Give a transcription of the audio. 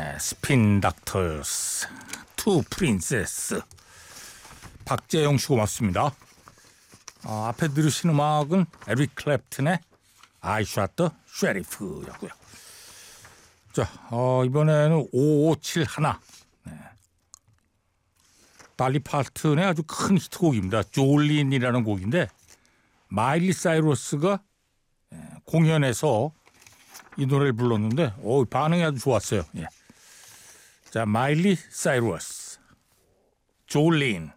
스핀 닥터스 투 프린세스 박재영 씨 고맙습니다. 앞에 들으신 음악은 에릭 클랩튼의 I Shot the Sheriff였고요. 자, 이번에는 5571 달리 파튼의 아주 큰 히트곡입니다. 졸린이라는 곡인데 마일리 사이러스가 공연에서 이 노래를 불렀는데 반응이 아주 좋았어요. 자, 마일리 사이러스 졸린.